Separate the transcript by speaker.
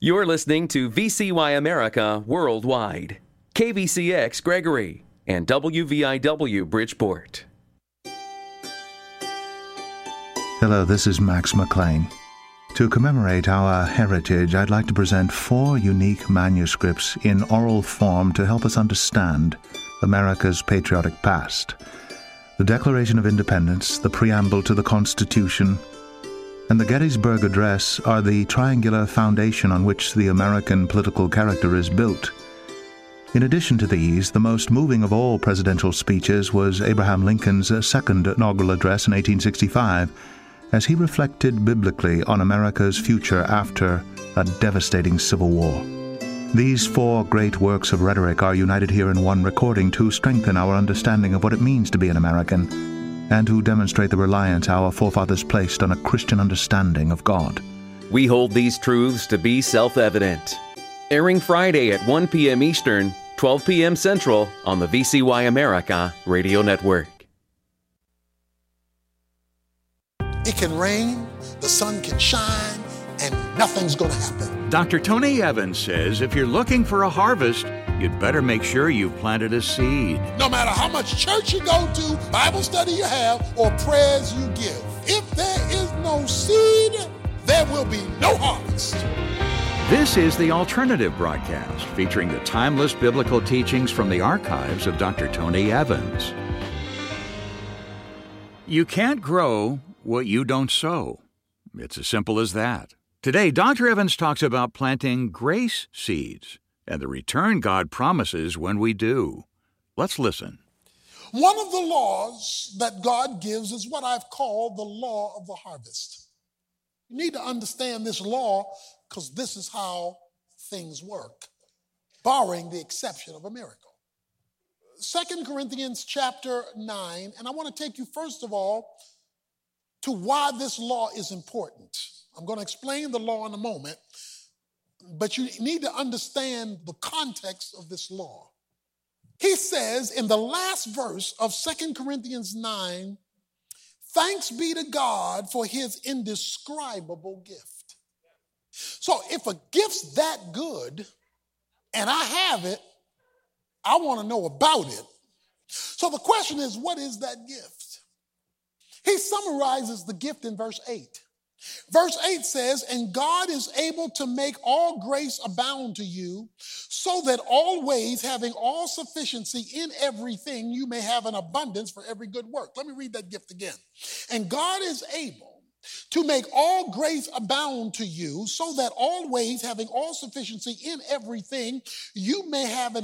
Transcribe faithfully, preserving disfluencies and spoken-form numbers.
Speaker 1: You're listening to V C Y America Worldwide, K V C X Gregory, and W V I W Bridgeport.
Speaker 2: Hello, this is Max McLean. To commemorate our heritage, I'd like to present four unique manuscripts in oral form to help us understand America's patriotic past. The Declaration of Independence, the preamble to the Constitution, and the Gettysburg Address are the triangular foundation on which the American political character is built. In addition to these, the most moving of all presidential speeches was Abraham Lincoln's second inaugural address in eighteen sixty-five, as he reflected biblically on America's future after a devastating Civil War. These four great works of rhetoric are united here in one recording to strengthen our understanding of what it means to be an American, and to demonstrate the reliance our forefathers placed on a Christian understanding of God.
Speaker 1: We hold these truths to be self-evident. Airing Friday at one p.m. Eastern, twelve p.m. Central on the V C Y America Radio Network.
Speaker 3: It can rain, the sun can shine, and nothing's going to happen.
Speaker 4: Doctor Tony Evans says if you're looking for a harvest, you'd better make sure you've planted a seed.
Speaker 3: No matter how much church you go to, Bible study you have, or prayers you give, if there is no seed, there will be no harvest.
Speaker 4: This is the Alternative Broadcast, featuring the timeless biblical teachings from the archives of Doctor Tony Evans. You can't grow what you don't sow. It's as simple as that. Today, Doctor Evans talks about planting grace seeds and the return God promises when we do. Let's listen.
Speaker 3: One of the laws that God gives is what I've called the law of the harvest. You need to understand this law because this is how things work, barring the exception of a miracle. Second Corinthians chapter nine, and I want to take you first of all to why this law is important. I'm going to explain the law in a moment, but you need to understand the context of this law. He says in the last verse of Second Corinthians nine, thanks be to God for his indescribable gift. So if a gift's that good and I have it, I want to know about it. So the question is, what is that gift? He summarizes the gift in verse eight. Verse eight says, and God is able to make all grace abound to you, so that always having all sufficiency in everything, you may have an abundance for every good work. Let me read that gift again. And God is able to make all grace abound to you, so that always having all sufficiency in everything, you may have an